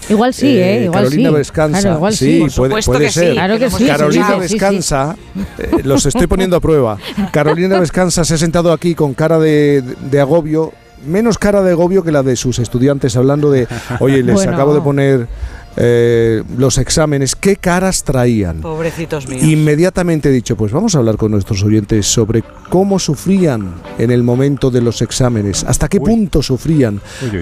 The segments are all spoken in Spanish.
Igual sí, igual Carolina sí. Vescanza. Claro, igual sí, puede ser. Sí. Claro que sí. Carolina Vescanza, los estoy poniendo a prueba. Carolina Vescanza se ha sentado aquí con cara de agobio, menos cara de agobio que la de sus estudiantes, hablando de, oye, les acabo de poner los exámenes, ¿qué caras traían? Pobrecitos míos. Inmediatamente he dicho, pues vamos a hablar con nuestros oyentes sobre cómo sufrían en el momento de los exámenes, hasta qué punto sufrían,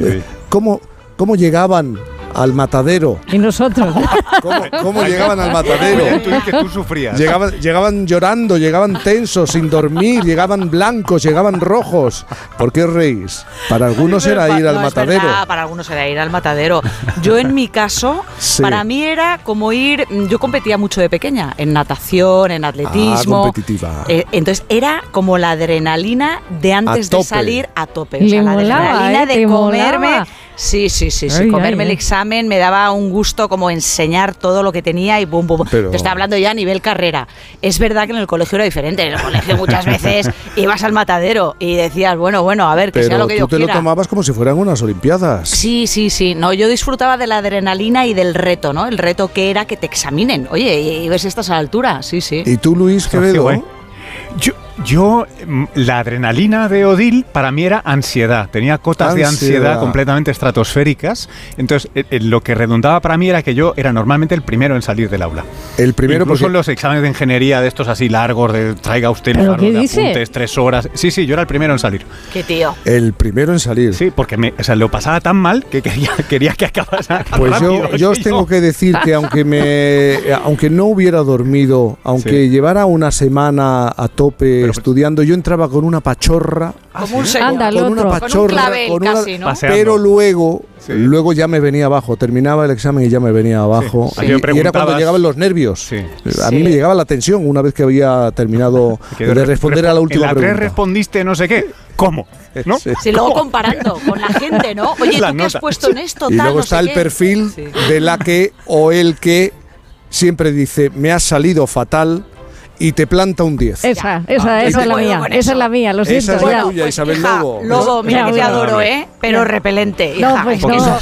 cómo llegaban al matadero. Y nosotros. ¿Cómo llegaban al matadero? Que tú sufrías. Llegaban llorando, llegaban tensos, sin dormir, llegaban blancos, llegaban rojos. ¿Por qué os reís? Para algunos era ir al matadero. Verdad, para algunos era ir al matadero. Yo en mi caso, para mí era como ir... Yo competía mucho de pequeña, en natación, en atletismo. Competitiva. Entonces era como la adrenalina de antes de salir a tope. O sea, la adrenalina de comerme... Molaba. Sí, comerme el examen me daba un gusto como enseñar todo lo que tenía y bum, bum. Te estoy hablando ya a nivel carrera. Es verdad que en el colegio era diferente. En el colegio muchas veces ibas al matadero y decías, bueno, a ver, que sea lo que yo quiera. Pero tú te lo tomabas como si fueran unas olimpiadas. Sí. No, yo disfrutaba de la adrenalina y del reto, ¿no? El reto que era que te examinen. Oye, y ves estas alturas, sí. ¿Y tú, Luis Quevedo? Yo, la adrenalina de Odil para mí era ansiedad. Tenía cotas de ansiedad completamente estratosféricas. Entonces, lo que redundaba para mí era que yo era normalmente el primero en salir del aula. El primero, incluso en los exámenes de ingeniería de estos así largos, de traiga usted el de apuntes, 3 horas. Sí, yo era el primero en salir. ¿Qué tío? El primero en salir. Sí, porque lo pasaba tan mal que quería que acabara pues rápido. Yo os tengo que decir que aunque no hubiera dormido, aunque llevara una semana a tope estudiando, yo entraba con una pachorra. Como un segundo. Con una pachorra. Con un clavel casi, ¿no? Pero luego ya me venía abajo. Terminaba el examen y ya me venía abajo. Sí. Y era cuando llegaban los nervios. Sí. A mí me llegaba la tensión una vez que había terminado de responder a la última pregunta. En la 3 respondiste no sé qué. ¿Cómo? ¿No? Sí, luego comparando con la gente, ¿no? Oye, ¿tú qué has puesto en esto? Y luego está el perfil de la que o el que siempre dice, me ha salido fatal, y te planta un 10. Esa es la mía. Esa es la mía, lo siento. Esa es la tuya, Isabel Lobo. Lobo, mira que te adoro, pero repelente. No, pues no.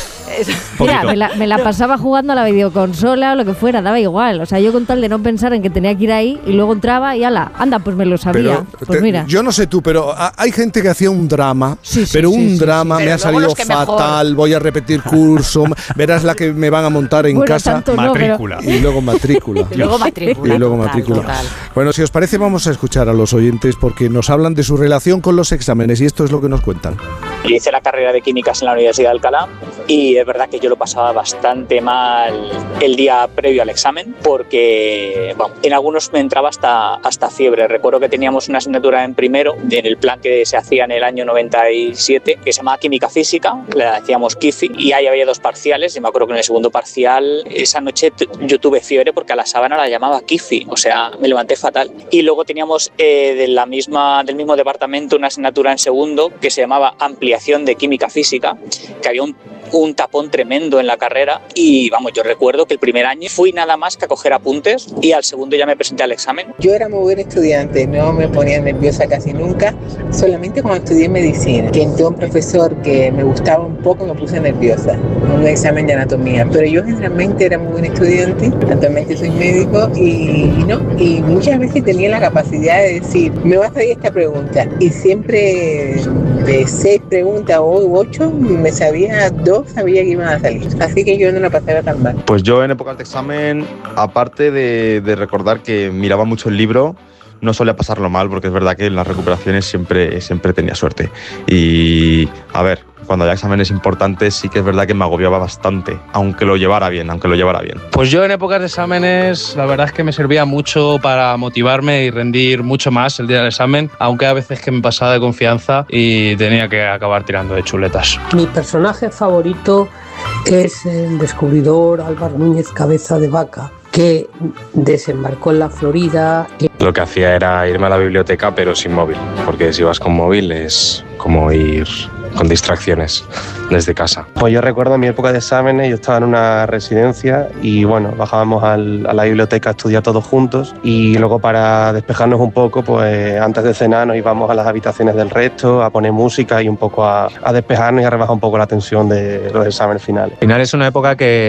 Mira, me la pasaba jugando a la videoconsola o lo que fuera, daba igual. O sea, yo con tal de no pensar en que tenía que ir ahí y luego entraba y ala, anda, pues me lo sabía. Pues mira. Yo no sé tú, pero hay gente que hacía un drama, un drama, me ha salido fatal, voy a repetir curso, verás la que me van a montar en casa. Matrícula. Y luego matrícula. Y luego matrícula. Total. Bueno, si os parece, vamos a escuchar a los oyentes porque nos hablan de su relación con los exámenes y esto es lo que nos cuentan. Yo hice la carrera de químicas en la Universidad de Alcalá y es verdad que yo lo pasaba bastante mal el día previo al examen porque en algunos me entraba hasta fiebre. Recuerdo que teníamos una asignatura en primero en el plan que se hacía en el año 97 que se llamaba química física, la decíamos KIFI, y ahí había 2 parciales y me acuerdo que en el segundo parcial esa noche yo tuve fiebre porque a la sábana la llamaba KIFI, o sea, me levanté fatal. Y luego teníamos del mismo departamento una asignatura en segundo que se llamaba ampliación de química física, que había un tapón tremendo en la carrera y yo recuerdo que el primer año fui nada más que a coger apuntes y al segundo ya me presenté al examen. Yo era muy buen estudiante, no me ponía nerviosa casi nunca, solamente cuando estudié medicina, que entró un profesor que me gustaba un poco me puse nerviosa en un examen de anatomía, pero yo generalmente era muy buen estudiante, actualmente soy médico y muchas veces tenía la capacidad de decir, me va a salir esta pregunta y siempre de 6 preguntas o 8 me sabía 2, sabía que iban a salir, así que yo no la pasaba tan mal. Pues yo en épocas de examen, aparte de recordar que miraba mucho el libro, no solía pasarlo mal porque es verdad que en las recuperaciones siempre tenía suerte y a ver, cuando había exámenes importantes sí que es verdad que me agobiaba bastante, aunque lo llevara bien. Pues yo en épocas de exámenes la verdad es que me servía mucho para motivarme y rendir mucho más el día del examen, aunque a veces que me pasaba de confianza y tenía que acabar tirando de chuletas. Mi personaje favorito es el descubridor Álvaro Núñez Cabeza de Vaca, que desembarcó en la Florida. Lo que hacía era irme a la biblioteca pero sin móvil, porque si vas con móvil es como ir con distracciones desde casa. Pues yo recuerdo en mi época de exámenes, yo estaba en una residencia y bajábamos a la biblioteca a estudiar todos juntos y luego para despejarnos un poco, pues antes de cenar nos íbamos a las habitaciones del resto a poner música y un poco a despejarnos y a rebajar un poco la tensión de los exámenes finales. Al final es una época que